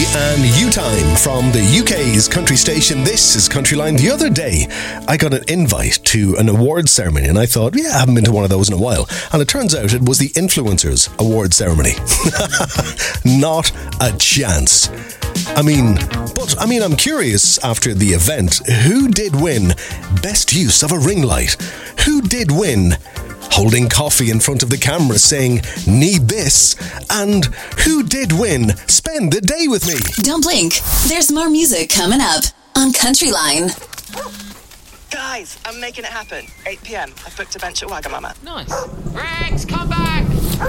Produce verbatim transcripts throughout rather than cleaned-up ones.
and U-Time from the U K's country station. This is Countryline. The other day, I got an invite to an awards ceremony, and I thought, yeah, I haven't been to one of those in a while. And it turns out it was the Influencers Award Ceremony. Not a chance. I mean, but I mean, I'm curious after the event, who did win best use of a ring light? Who did win holding coffee in front of the camera saying, need this? And who did win spend the day with me? Don't blink. There's more music coming up on Countryline. Guys, I'm making it happen. eight p.m. I've booked a bench at Wagamama. Nice. Rex, come back!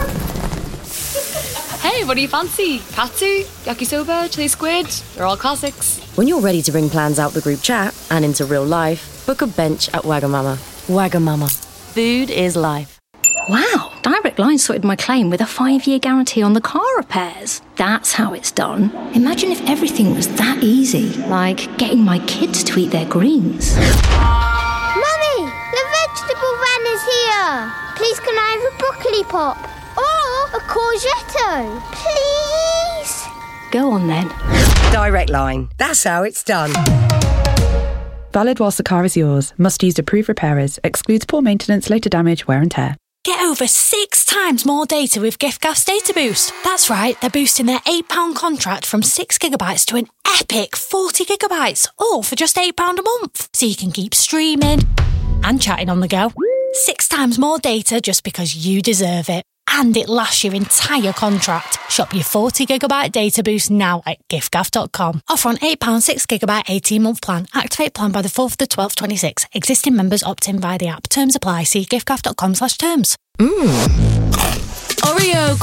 Hey, what do you fancy? Katsu, yakisoba, chili squid? They're all classics. When you're ready to bring plans out the group chat and into real life, book a bench at Wagamama. Wagamama. Food is life. Wow, Direct Line sorted my claim with a five-year guarantee on the car repairs. That's how it's done. Imagine if everything was that easy, like getting my kids to eat their greens. Mummy, the vegetable van is here. Please can I have a broccoli pop? Or a courgette? Please? Go on then. Direct Line. That's how it's done. Valid whilst the car is yours. Must use approved repairers. Excludes poor maintenance, later damage, wear and tear. Get over six times more data with giffgaff's Data Boost. That's right, they're boosting their eight pounds contract from six gigabytes to an epic forty gigabytes, all for just eight pounds a month. So you can keep streaming and chatting on the go. Six times more data just because you deserve it. And it lasts your entire contract. Shop your forty gigabyte data boost now at giffgaff dot com. Offer on eight pounds six gigabyte eighteen month plan. Activate plan by the fourth of the twelfth twenty-six. Existing members opt in via the app. Terms apply. See giffgaff dot com slash terms. Mmm. Oreo